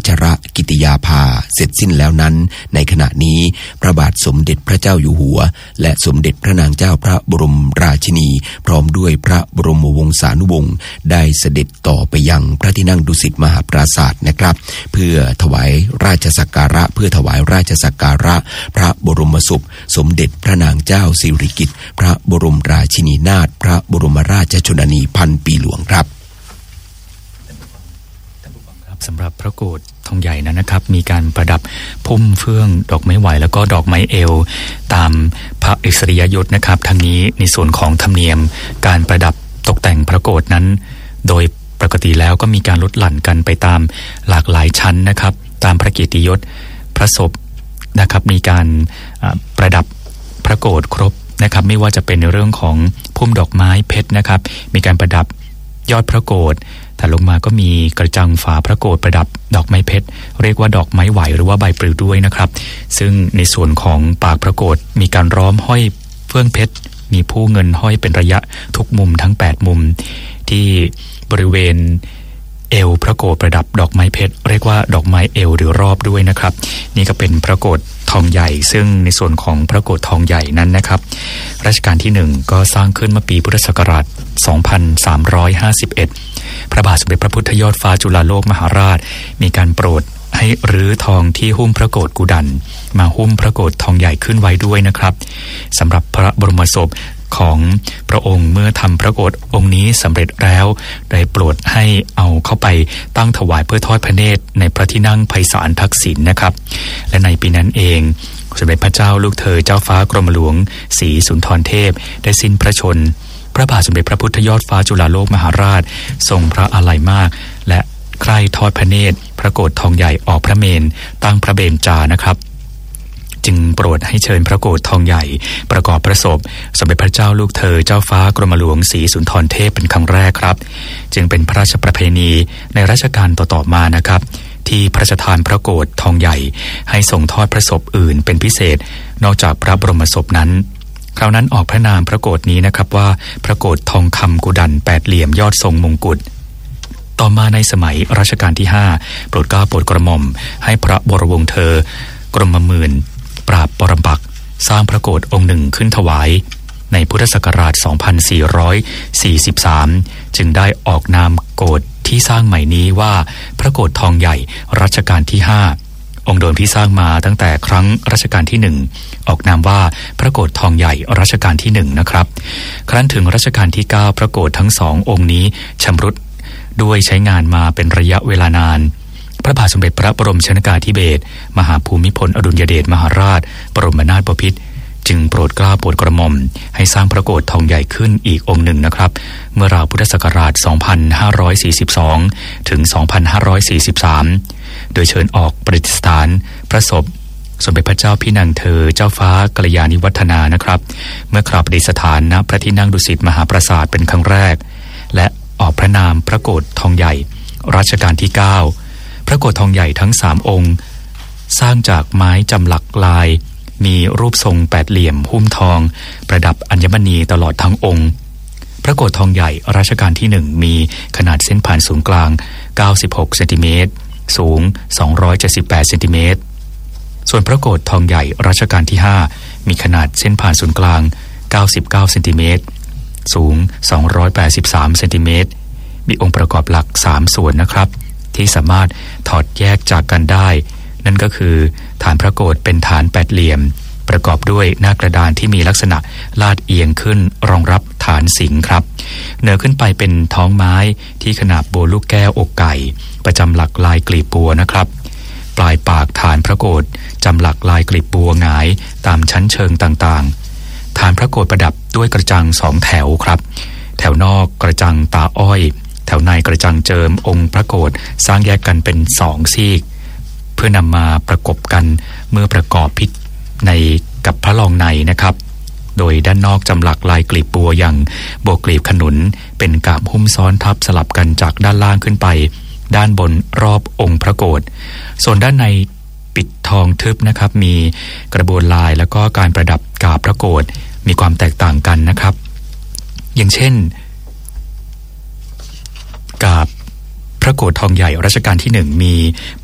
ชรกิติยาภาเสร็จสิ้นแล้วนั้นในขณะนี้พระบาทสมเด็จพระเจ้าอยู่หัวและสมเด็จพระนางเจ้าพระบรมราชินีพร้อมด้วยพระบรมวงศานุวงศ์ได้เสด็จต่อไปยังพระที่นั่งดุสิตมหาปราสาทนะครับเพื่อถวายราชสักการะพระบรมศพสมเด็จพระนางเจ้าสิริกิติ์พระบรมราชินีนาถพระบรมราชชนนีพันปีหลวงครับสำหรับพระโกฐทองใหญ่นั้นนะครับมีการประดับพุ่มเฟื่องดอกไม้ไหวแล้วก็ดอกไม้เอวตามพระอิสริยยศนะครับทั้งนี้ในส่วนของธรรมเนียมการประดับตกแต่งพระโกฐนั้นโดยปกติแล้วก็มีการลดหลั่นกันไปตามหลากหลายชั้นนะครับตามพระเกียรติยศพระศพนะครับมีการประดับพระโกฐครบนะครับไม่ว่าจะเป็นในเรื่องของพุ่มดอกไม้เพชรนะครับมีการประดับยอดพระโกฐแต่ลงมาก็มีกระจังฝาพระโกฐประดับดอกไม้เพชรเรียกว่าดอกไม้ไหวหรือว่าใบปลิวด้วยนะครับซึ่งในส่วนของปากพระโกฐมีการล้อมห้อยเฟื่องเพชรมีผู้เงินห้อยเป็นระยะทุกมุมทั้ง8มุมที่บริเวณเอวพระโกฐประดับดอกไม้เพชรเรียกว่าดอกไม้เอวหรือรอบด้วยนะครับนี่ก็เป็นพระโกฐทองใหญ่ซึ่งในส่วนของพระโกฐทองใหญ่นั้นนะครับรัชกาลที่1ก็สร้างขึ้นเมื่อปีพุทธศักราช2351พระบาทสมเด็จพระพุทธยอดฟ้าจุฬาโลกมหาราชมีการโปรดให้รื้อทองที่หุ้มพระโกฐกุดันมาหุ้มพระโกฐทองใหญ่ขึ้นไว้ด้วยนะครับสำหรับพระบรมศพของพระองค์เมื่อทำพระโกฐองค์นี้สำเร็จแล้วได้โปรดให้เอาเข้าไปตั้งถวายเพื่อทอดพระเนตรในพระที่นั่งไพศาลทักษิณนะครับและในปีนั้นเองสมเด็จพระเจ้าลูกเธอเจ้าฟ้ากรมหลวงศรีสุนทรเทพได้สิ้นพระชนพระบาทสมเด็จพระพุทธยอดฟ้าจุฬาโลกมหาราชทรงพระอาลัยมากและใคร่ทอดพระเนตรพระโกฐทองใหญ่ออกพระเมรุตั้งพระเบญจานะครับจึงโปรดให้เชิญพระโกฐทองใหญ่ประกอบพระศพสมเด็จพระเจ้าลูกเธอเจ้าฟ้ากรมหลวงศรีสุนทรเทพเป็นครั้งแรกครับจึงเป็นพระราชประเพณีในรัชกาลต่อๆมานะครับที่พระราชทานพระโกฐทองใหญ่ให้ส่งทอดพระศพอื่นเป็นพิเศษนอกจากพระบรมศพนั้นคราวนั้นออกพระนามพระโกฐนี้นะครับว่าพระโกฐทองคำกุดัน8เหลี่ยมยอดทรงมงกุฎต่อมาในสมัยรัชกาลที่5โปรดเกล้าโปรดกระหม่อมให้พระบรมวงศ์เธอกรมหมื่นปราบปรปักษ์สร้างพระโกฐองค์หนึ่งขึ้นถวายในพุทธศักราช2443จึงได้ออกนามโกฐที่สร้างใหม่นี้ว่าพระโกฐทองใหญ่รัชกาลที่5องค์เดิมที่สร้างมาตั้งแต่ครั้งรัชกาลที่1ออกนามว่าพระโกฐทองใหญ่รัชกาลที่1นะครับครั้นถึงรัชกาลที่9พระโกฐทั้ง2องค์นี้ชำรุดด้วยใช้งานมาเป็นระยะเวลานานพระบาทสมเด็จพระบรมชนกาธิเบศรมหาภูมิพลอดุลยเดชมหาราชบรมนาถบพิตรจึงโปรดเกล้าโปรดกระหม่อมให้สร้างพระโกฐทองใหญ่ขึ้นอีกองค์หนึ่งนะครับเมื่อราวพุทธศักราช2542ถึง2543โดยเชิญออกประดิษฐานพระศพสมเด็จพระเจ้าพี่นางเธอเจ้าฟ้ากัลยาณิวัฒนานะครับเมื่อคราวประดิษฐานณพระที่นั่งดุสิตมหาปราสาทเป็นครั้งแรกและออกพระนามพระโกฐทองใหญ่รัชกาลที่9พระโกฐทองใหญ่ทั้ง3องค์สร้างจากไม้จำหลักลายมีรูปทรง8เหลี่ยมหุ้มทองประดับอัญมณีตลอดทั้งองค์พระโกฐทองใหญ่รัชกาลที่1มีขนาดเส้นผ่านศูนย์กลาง96เซนติเมตรสูง278เซนติเมตรส่วนพระโกฐทองใหญ่รัชกาลที่5มีขนาดเส้นผ่านศูนย์กลาง99เซนติเมตรสูง283เซนติเมตรมีองค์ประกอบหลัก3ส่วนนะครับที่สามารถถอดแยกจากกันได้นั่นก็คือฐานพระโกฐเป็นฐาน8เหลี่ยมประกอบด้วยหน้ากระดานที่มีลักษณะลาดเอียงขึ้นรองรับฐานสิงห์ครับเหนือขึ้นไปเป็นท้องไม้ที่ขนาบโบลูกแก้วอกไก่ประจำหลักลายกลีบบัวนะครับปลายปากฐานพระโกฐจำหลักลายกลีบบัวหงายตามชั้นเชิงต่างๆฐานพระโกฐประดับด้วยกระจัง2แถวครับแถวนอกกระจังตาอ้อยแถวในกระจังเจิมองค์พระโกฐสร้างแยกกันเป็น2ซีกเพื่อนำมาประกบกันเมื่อประกอบพิธีในกับพระรองในนะครับโดยด้านนอกจำหลักลายกลีบบัวอย่างโบกลีบขนุนเป็นกาบหุ้มซ้อนทับสลับกันจากด้านล่างขึ้นไปด้านบนรอบองค์พระโกฐส่วนด้านในปิดทองทึบนะครับมีกระบวนลายแล้วก็การประดับกาบพระโกฐมีความแตกต่างกันนะครับอย่างเช่นกาบพระโกฐทองใหญ่รัชกาลที่1มี